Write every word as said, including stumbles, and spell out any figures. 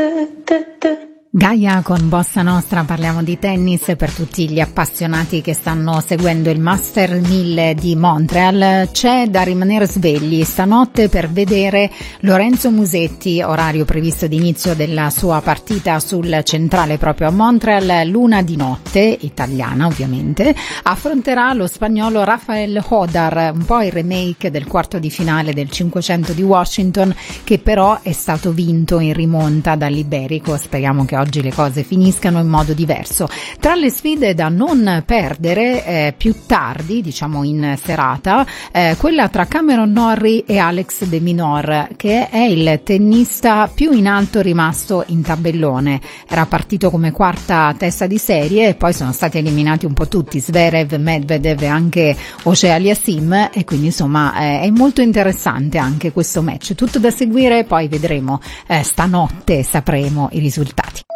Gaia con Bossa Nostra, parliamo di tennis per tutti gli appassionati che stanno seguendo il Master mille di Montreal. C'è da rimanere svegli stanotte per vedere Lorenzo Musetti, orario previsto di inizio della sua partita sul centrale proprio a Montreal, l'una di notte, italiana ovviamente, affronterà lo spagnolo Rafael Hodar, un po' il remake del quarto di finale del cinquecento di Washington, che però è stato vinto in rimonta dall'Iberico. Speriamo che oggi le cose finiscano in modo diverso. Tra le sfide da non perdere eh, più tardi, diciamo in serata, eh, quella tra Cameron Norrie e Alex de Minaur, che è il tennista più in alto rimasto in tabellone. Era partito come quarta testa di serie e poi sono stati eliminati un po' tutti, Zverev, Medvedev e anche Auger-Aliassime, e quindi insomma eh, è molto interessante anche questo match. Tutto da seguire, poi vedremo, eh, stanotte sapremo i risultati.